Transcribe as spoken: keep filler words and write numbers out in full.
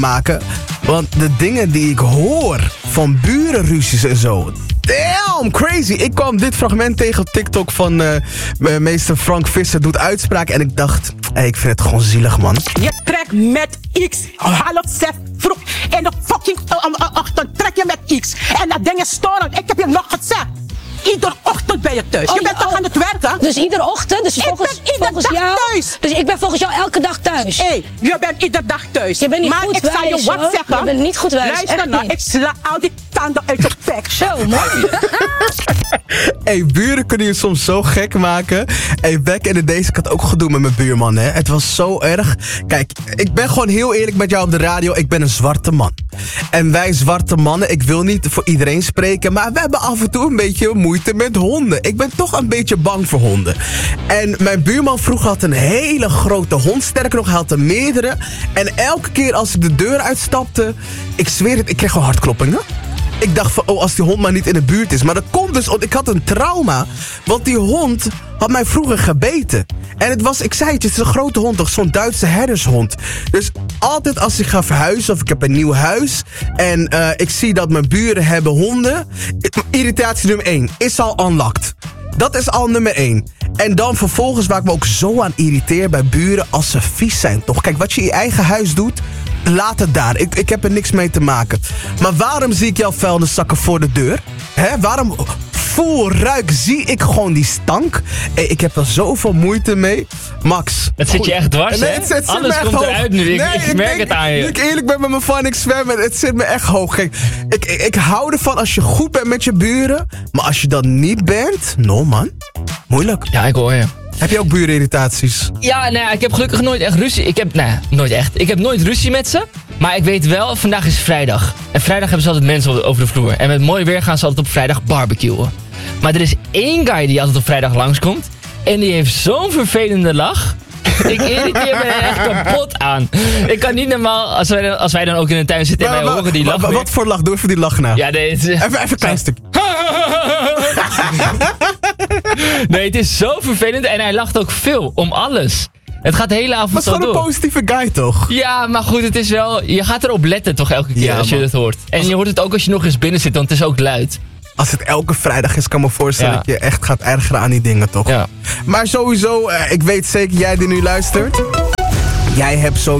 maken. Want de dingen die ik hoor van burenruzies en zo... Damn, crazy. Ik kwam dit fragment tegen op TikTok van uh, meester Frank Visser doet uitspraak. En ik dacht, hey, ik vind het gewoon zielig, man. Je trekt met X, half zes vroeg in de fucking uh, ochtend trek je met X. En dat ding is storend. Ik heb je nog gezegd. Iedere ochtend ben je thuis. Oh, je bent oh, toch aan het werken? Dus iedere ochtend? Dus ik volgens, ben iedere volgens dag jou, thuis. Dus ik ben volgens jou elke dag thuis? Hé, hey, je bent iedere dag thuis. Je bent niet maar goed ik zal je wijs, wat hoor. zeggen. Je bent niet goed wijs. Luister echt nou, niet. ik sla al die tanden uit je bek. Zo, man. Hey, buren kunnen je soms zo gek maken. Hey, back in the days, ik had ook gedoe met mijn buurman, hè. Het was zo erg. Kijk, ik ben gewoon heel eerlijk met jou op de radio. Ik ben een zwarte man. En wij zwarte mannen, ik wil niet voor iedereen spreken, maar we hebben af en toe een beetje moeite met honden. Ik ben toch een beetje bang voor honden. En mijn buurman vroeger had een hele grote hond. Sterker nog, hij had er meerdere. En elke keer als ik de deur uitstapte, ik zweer het, ik kreeg gewoon hartkloppingen. Ik dacht van, oh, als die hond maar niet in de buurt is. Maar dat komt dus, want ik had een trauma. Want die hond had mij vroeger gebeten. En het was, ik zei het, het is een grote hond, toch? Zo'n Duitse herdershond. Dus altijd als ik ga verhuizen of ik heb een nieuw huis en uh, ik zie dat mijn buren hebben honden. Irritatie nummer één is al unlocked. Dat is al nummer één. En dan vervolgens waar ik me ook zo aan irriteer bij buren als ze vies zijn, toch? Kijk, wat je in je eigen huis doet, laat het daar. Ik, ik heb er niks mee te maken. Maar waarom zie ik jouw vuilniszakken voor de deur? Hè? Waarom voel, ruik, zie ik gewoon die stank? Hey, ik heb er zoveel moeite mee. Max. Het zit goed. je echt dwars, Nee, hè? het zit, Alles zit me komt echt eruit hoog. nu. Ik, Nee, ik merk denk, het aan je. Nu ik eerlijk ben met mijn van ik zwemmen, het zit me echt hoog. Kijk, ik, ik, ik hou ervan als je goed bent met je buren. Maar als je dat niet bent, no man. Moeilijk. Ja, ik hoor je. Heb je ook burenirritaties? Ja, nou ja, ik heb gelukkig nooit echt ruzie. Ik heb, nou ja, nooit echt. Ik heb nooit ruzie met ze. Maar ik weet wel, vandaag is vrijdag. En vrijdag hebben ze altijd mensen over de vloer. En met mooi weer gaan ze altijd op vrijdag barbecuen. Maar er is één guy die altijd op vrijdag langskomt. En die heeft zo'n vervelende lach. Ik irriteer me er echt kapot aan. Ik kan niet normaal, als wij dan, als wij dan ook in de tuin zitten en wij horen die lach Wat, weer. wat voor lach? Doe even die lach na. Ja, nee, het is... Even, even een klein stuk. Nee, het is zo vervelend en hij lacht ook veel om alles. Het gaat de hele avond Maar zo het is door. gewoon een positieve guy, toch? Ja, maar goed, het is wel... Je gaat erop letten toch elke keer Ja, als je man. het hoort. En je hoort het ook als je nog eens binnen zit, want het is ook luid. Als het elke vrijdag is, kan ik me voorstellen Ja. dat je echt gaat ergeren aan die dingen, toch? Ja. Maar sowieso, uh, ik weet zeker, jij die nu luistert, jij hebt zo